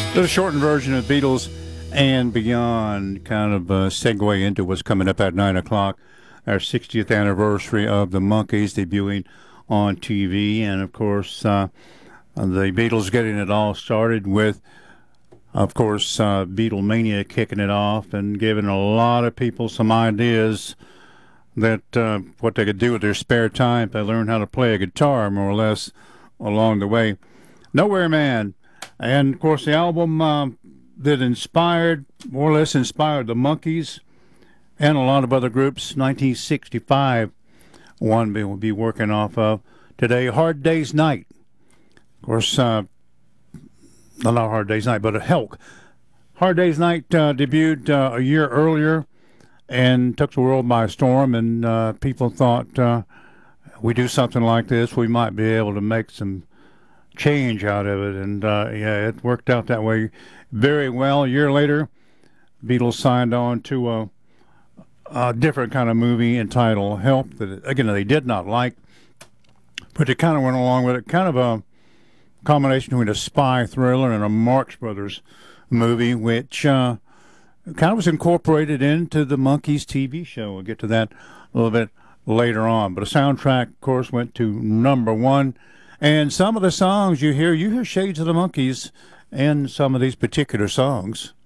The shortened version of Beatles and Beyond, kind of a segue into what's coming up at 9 o'clock, our 60th anniversary of the Monkees debuting on TV. And, of course, the Beatles getting it all started with, of course, Beatlemania kicking it off and giving a lot of people some ideas that what they could do with their spare time if they learned how to play a guitar, more or less, along the way. Nowhere Man. And, of course, the album that more or less inspired the Monkees and a lot of other groups. 1965, one we'll be working off of today, Hard Day's Night. Of course, not Hard Day's Night, but Helk. Hard Day's Night debuted a year earlier and took the world by storm, and people thought we do something like this, we might be able to make some change out of it, and it worked out that way very well. A year later, Beatles signed on to a different kind of movie entitled Help that, again, they did not like, but they kind of went along with it. Kind of a combination between a spy thriller and a Marx Brothers movie, which kind of was incorporated into the Monkees TV show. We'll get to that a little bit later on. But a soundtrack, of course, went to number one. And some of the songs you hear shades of the Monkees in some of these particular songs.